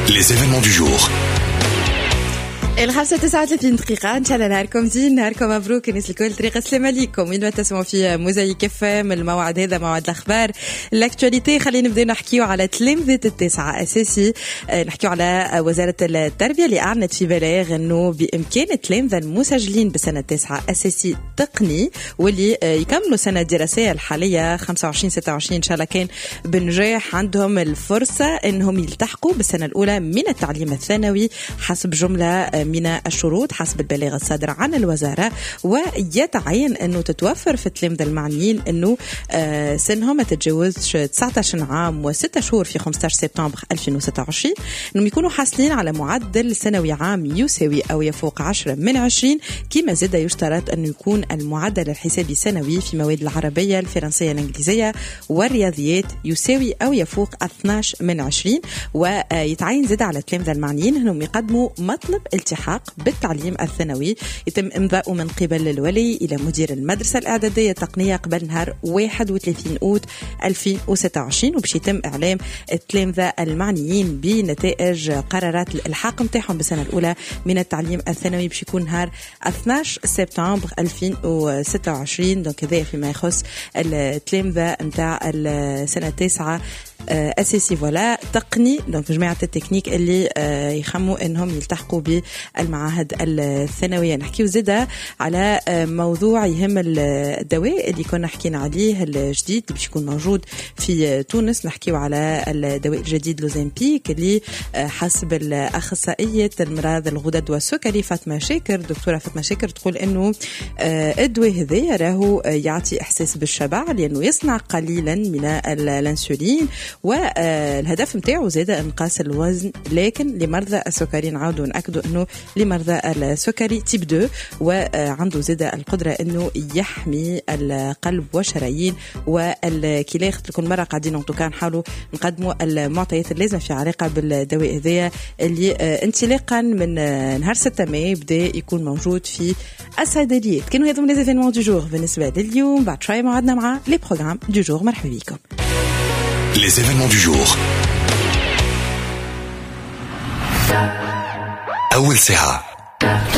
Les événements du jour. الخمسة 39 دقيقة. إن شاء الله نهاركم زين، نهاركم مبروك الناس الكل. طريقة السلام عليكم وين ما تسمعوا في موزايك FM. الموعد هذا موعد الأخبار الأكتواليتي. خلينا نبدأ نحكيو على تلامذة التاسعة أساسي. نحكيو على وزارة التربية اللي أعلنت في بلاغ أنه بإمكان التلامذة المسجلين بسنة التاسعة أساسي تقني واللي يكملوا سنة دراسية الحالية 25-26 إن شاء الله كان بنجاح عندهم الفرصة أنهم يلتحقوا بالسنة الأولى من التعليم الثانوي حسب جملة من الشروط حسب البلاغ الصادر عن الوزارة. ويتعين أنه تتوفر في التلامذة المعنيين أنه سنهم ما تتجاوزش 19 عام و6 شهور في 15 سبتمبر 2026، أنهم يكونوا حاصلين على معدل سنوي عام يساوي أو يفوق 10 من 20. كما زاد يشترط أنه يكون المعدل الحسابي سنوي في مواد العربية الفرنسية الإنجليزية والرياضيات يساوي أو يفوق 12 من 20. ويتعين زاد على التلامذة المعنيين أنهم يقدموا مطلب التحاق بالتعليم الثانوي يتم إمضاؤه من قبل الولي إلى مدير المدرسة الإعدادية التقنية قبل نهار 31 أوت 2026. وبش يتم إعلام التلامذة المعنيين بنتائج قرارات الإلحاق متاعهم بالسنة الأولى من التعليم الثانوي بش يكون نهار 12 سبتمبر 2026. دونك هذا فيما يخص التلامذة متاع السنة التاسعة أساسي ولا تقني. دونك جماعة التكنيك اللي يخموا أنهم يلتحقوا بالمعاهد الثانوية. نحكيو زيادة على موضوع يهم الدواء اللي كنا حكينا عليه الجديد اللي باش يكون موجود في تونس. نحكيو على الدواء الجديد لوزامبيك اللي حسب الأخصائية المرض الغدد والسكري فاطمة شاكر، دكتورة فاطمة شاكر، تقول أنه الدواء هذا راهو يعطي إحساس بالشبع لأنه يصنع قليلا من الأنسولين، والهدف متاعه زاد انقاص الوزن لكن لمرضى السكري. نعاودوا نأكدوا انه لمرضى السكري تيب 2، وعنده زاد القدرة انه يحمي القلب والشرايين والكلى. كل مرة قاعدين كان نحاولوا نقدموا المعطيات اللازمة في علاقة بالدواء هذايا اللي انطلاقا من نهار 6 ماي بدا يكون موجود في الصيدليات. كانوا هذوم لي زيفينمون دو جور بالنسبة لليوم. بعد شوية موعدنا مع لي بروغرام دو جور. مرحبا بكم. Les événements du jour. أول ساعة